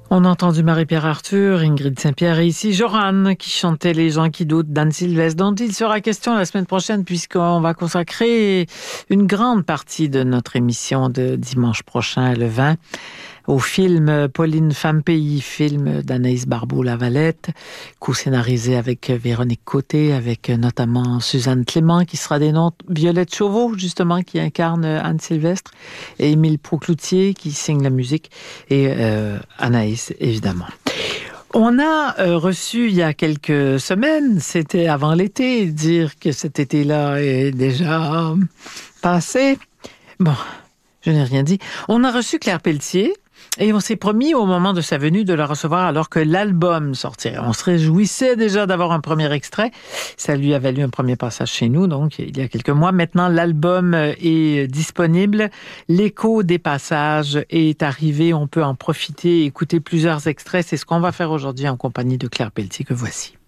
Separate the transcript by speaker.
Speaker 1: On a entendu Marie-Pierre Arthur, Ingrid Saint-Pierre et ici Joran qui chantait Les gens qui doutent d'Anne Sylvestre, dont il sera question la semaine prochaine puisqu'on va consacrer une grande partie de notre émission de dimanche prochain, le 20, au film Pauline Femme Pays, film d'Anaïs Barbeau-Lavalette, co-scénarisé avec Véronique Côté, avec notamment Suzanne Clément qui sera des noms, Violette Chauveau justement qui incarne Anne Sylvestre, et Émile Proucloutier qui signe la musique, et Anaïs évidemment. On a reçu il y a quelques semaines, c'était avant l'été, dire que cet été-là est déjà passé. Bon, je n'ai rien dit. On a reçu Claire Pelletier et on s'est promis au moment de sa venue de la recevoir alors que l'album sortirait. On se réjouissait déjà d'avoir un premier extrait. Ça lui a valu un premier passage chez nous, donc il y a quelques mois. Maintenant, l'album est disponible. L'écho des passages est arrivé. On peut en profiter et écouter plusieurs extraits. C'est ce qu'on va faire aujourd'hui en compagnie de Claire Pelletier que voici.